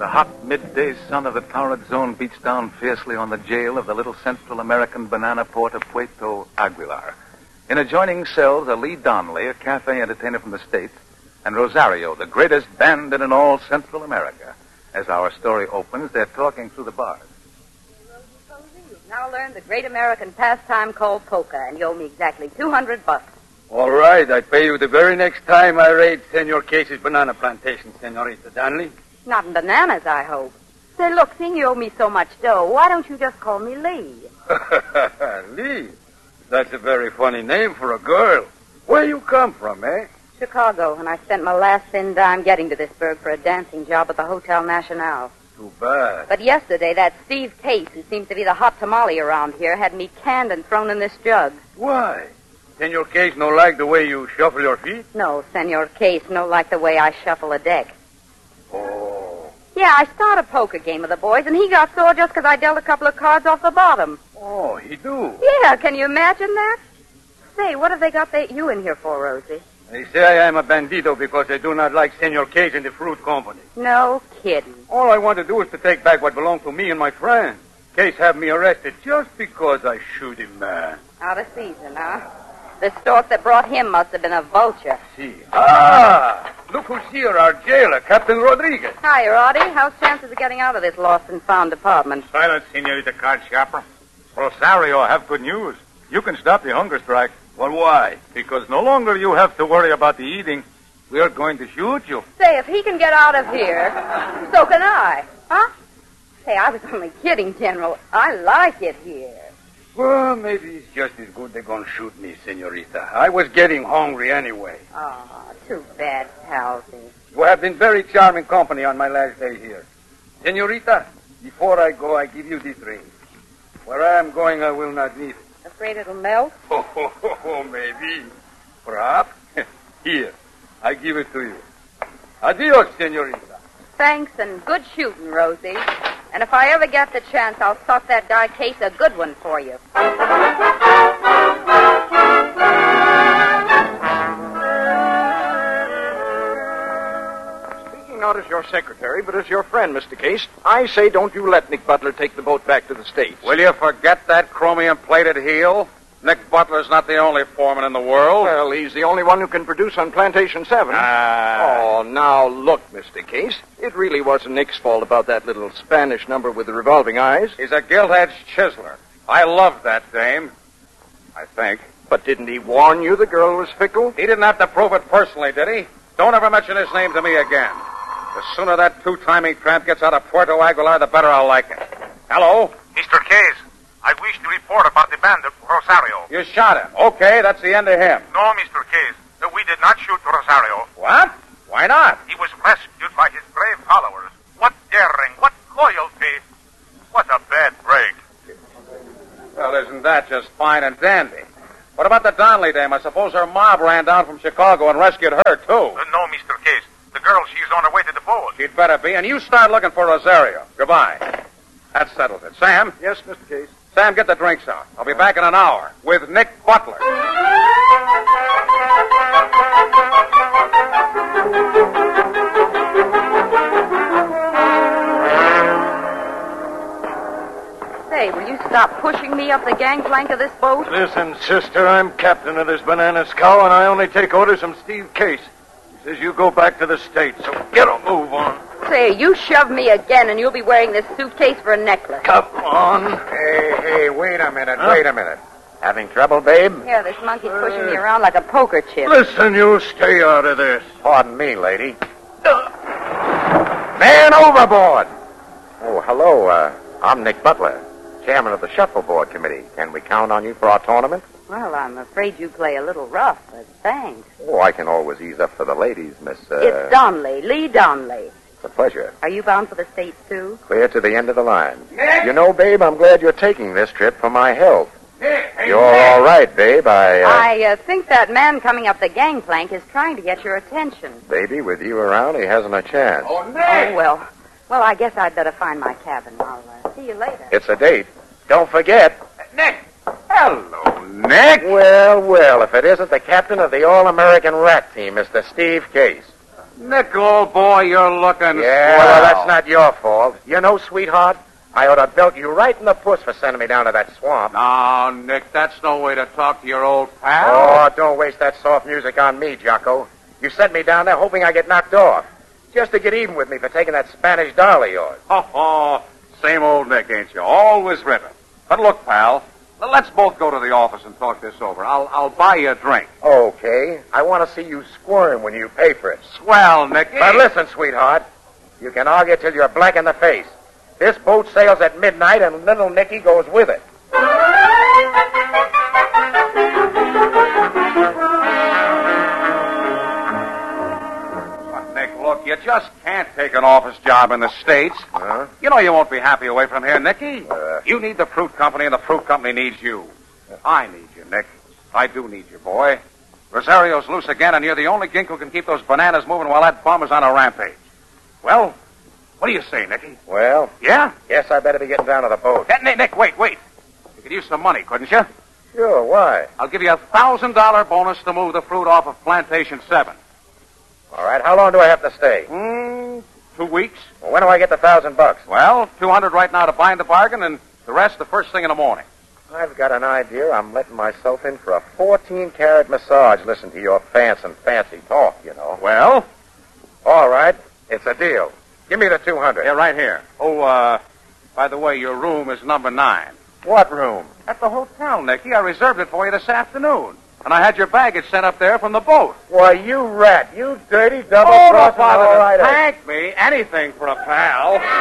hot midday sun of the torrid zone beats down fiercely on the jail of the little Central American banana port of Puerto Aguilar. In adjoining cells are Lee Donnelly, a cafe entertainer from the States, and Rosario, the greatest bandit in all Central America. As our story opens, they're talking through the bars. You've now learned the great American pastime called polka, and you owe me exactly $200. All right, I pay you the very next time I raid Senor Case's banana plantation, Senorita Donnelly. Not in bananas, I hope. Say, look, seeing you owe me so much dough, why don't you just call me Lee? Lee? That's a very funny name for a girl. Where you come from, eh? Chicago, and I spent my last thin dime getting to this burg for a dancing job at the Hotel National. Too bad. But yesterday, that Steve Case, who seems to be the hot tamale around here, had me canned and thrown in this jug. Why? Senor Case no like the way you shuffle your feet? No, Senor Case no like the way I shuffle a deck. Oh. Yeah, I started a poker game with the boys, and he got sore just because I dealt a couple of cards off the bottom. Oh, he do? Yeah, can you imagine that? Say, what have they got you in here for, Rosie? They say I am a bandito because they do not like Senor Case in the fruit company. No kidding. All I want to do is to take back what belonged to me and my friend. Case have me arrested just because I shoot him, man. Out of season, huh? The stork that brought him must have been a vulture. See. Ah! Look who's here, our jailer, Captain Rodriguez. Hi, Roddy. How's chances of getting out of this lost and found department? Silence, Senorita Card Shopper. Rosario, have good news. You can stop the hunger strike. Well, why? Because no longer you have to worry about the eating. We are going to shoot you. Say, if he can get out of here, so can I. Huh? Say, I was only kidding, General. I like it here. Well, maybe it's just as good they're going to shoot me, Senorita. I was getting hungry anyway. Oh, too bad, Palsy. You have been very charming company on my last day here. Senorita, before I go, I give you this ring. Where I am going, I will not need it. Afraid it'll melt? Oh, maybe. Perhaps. Here, I give it to you. Adios, Senorita. Thanks, and good shooting, Rosie. And if I ever get the chance, I'll suck that guy Case a good one for you. Speaking not as your secretary, but as your friend, Mr. Case, I say don't you let Nick Butler take the boat back to the States. Will you forget that chromium-plated heel? Nick Butler's not the only foreman in the world. Well, he's the only one who can produce on Plantation 7. Oh, now look, Mr. Case. It really wasn't Nick's fault about that little Spanish number with the revolving eyes. He's a gilt-edged chiseler. I love that dame. I think. But didn't he warn you the girl was fickle? He didn't have to prove it personally, did he? Don't ever mention his name to me again. The sooner that two-timing tramp gets out of Puerto Aguilar, the better I'll like it. Hello? Mr. Case, I wish to report about the bandit, Rosario. You shot him. Okay, that's the end of him. No, Mr. Case. We did not shoot Rosario. What? Why not? He was rescued by his brave followers. What daring, what loyalty. What a bad break. Well, isn't that just fine and dandy? What about the Donnelly dame? I suppose her mob ran down from Chicago and rescued her, too. No, Mr. Case. The girl, she's on her way to the boat. She'd better be, and you start looking for Rosario. Goodbye. That settles it. Sam? Yes, Mr. Case. Sam, get the drinks out. I'll be back in an hour with Nick Butler. Say, will you stop pushing me up the gangplank of this boat? Listen, sister, I'm captain of this banana scow, and I only take orders from Steve Case. He says you go back to the States, so get a move on. Say, you shove me again, and you'll be wearing this suitcase for a necklace. Come on. Hey, wait a minute, wait a minute. Having trouble, babe? Yeah, this monkey's pushing me around like a poker chip. Listen, you stay out of this. Pardon me, lady. Man overboard! Oh, hello. I'm Nick Butler, chairman of the Shuffleboard Committee. Can we count on you for our tournament? Well, I'm afraid you play a little rough, but thanks. Oh, I can always ease up for the ladies, Miss... It's Donnelly, Lee Donnelly. It's a pleasure. Are you bound for the States, too? Clear to the end of the line. Nick! You know, babe, I'm glad you're taking this trip for my health. Nick! Hey, You're Nick. all right, babe. I think that man coming up the gangplank is trying to get your attention. Baby, with you around, he hasn't a chance. Oh, Nick! Oh, well. Well, I guess I'd better find my cabin. I'll see you later. It's a date. Don't forget. Nick! Hello, Nick! Well, if it isn't the captain of the All-American Rat Team, Mr. Steve Case. Nick, old boy, you're looking Yeah, swell. well, that's not your fault. You know, sweetheart, I ought to belt you right in the puss for sending me down to that swamp. No, Nick, that's no way to talk to your old pal. Oh, don't waste that soft music on me, Jocko. You sent me down there hoping I get knocked off. Just to get even with me for taking that Spanish doll of yours. Oh, same old Nick, ain't you? Always ripping. But look, pal, let's both go to the office and talk this over. I'll buy you a drink. Okay. I want to see you squirm when you pay for it. Swell, Nicky. But listen, sweetheart. You can argue till you're black in the face. This boat sails at midnight, and little Nicky goes with it. Nick, look, you just can't take an office job in the States. Huh? You know you won't be happy away from here, Nicky. You need the fruit company, and the fruit company needs you. I need you, Nick. I do need you, boy. Rosario's loose again, and you're the only gink who can keep those bananas moving while that bum is on a rampage. Well, what do you say, Nicky? Well, Yeah? guess I better be getting down to the boat. Nick, wait. You could use some money, couldn't you? Sure, why? I'll give you a $1,000 bonus to move the fruit off of Plantation 7. All right, how long do I have to stay? 2 weeks. Well, when do I get the $1,000? Well, $200 right now to bind the bargain, and the rest the first thing in the morning. I've got an idea. I'm letting myself in for a 14-carat massage. Listen to your fancy talk, you know. Well? All right, it's a deal. Give me the 200. Yeah, right here. Oh, by the way, your room is number 9. What room? At the hotel, Nicky. I reserved it for you this afternoon. And I had your baggage sent up there from the boat. Why, you rat. You dirty Oh, double-crossing. no bother All to right, thank me. Anything for a pal.